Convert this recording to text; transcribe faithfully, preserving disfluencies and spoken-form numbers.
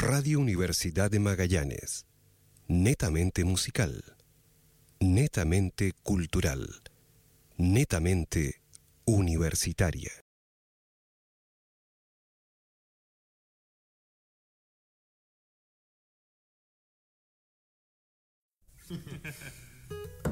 Radio Universidad de Magallanes. Netamente musical. Netamente cultural. Netamente universitaria.